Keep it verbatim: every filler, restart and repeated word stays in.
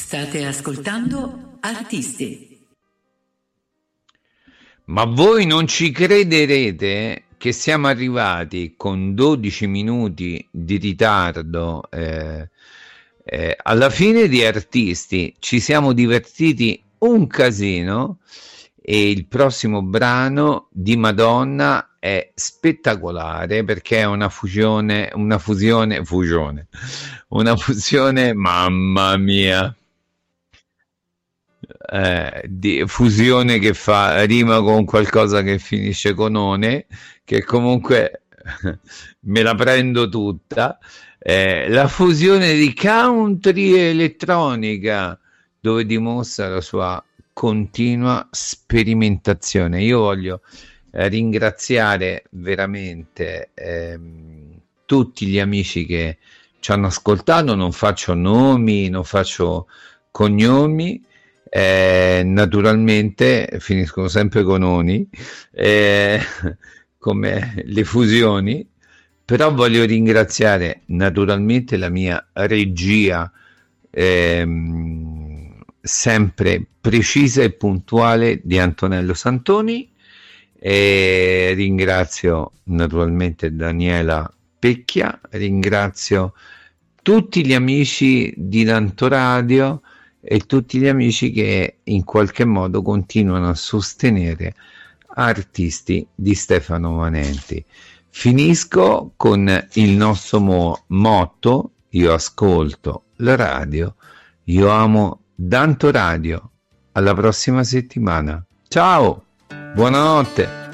State ascoltando Artisti. Ma voi non ci crederete che siamo arrivati con dodici minuti di ritardo eh, eh, alla fine di Artisti. Ci siamo divertiti un casino e il prossimo brano di Madonna è spettacolare perché è una fusione, una fusione, fusione, una fusione, mamma mia. Eh, di fusione che fa rima con qualcosa che finisce con one, che comunque me la prendo tutta. Eh, la fusione di country e elettronica, dove dimostra la sua continua sperimentazione. Io voglio eh, ringraziare veramente ehm, tutti gli amici che ci hanno ascoltato. Non faccio nomi, non faccio cognomi. Eh, naturalmente finiscono sempre con oni, eh, come le fusioni, però voglio ringraziare naturalmente la mia regia ehm, sempre precisa e puntuale di Antonello Santoni, e ringrazio naturalmente Daniela Pecchia, ringrazio tutti gli amici di Lantoradio e tutti gli amici che in qualche modo continuano a sostenere Artisti di Stefano Manenti. Finisco con il nostro mo- motto: io ascolto la radio, io amo Danto Radio. Alla prossima settimana, ciao, buonanotte.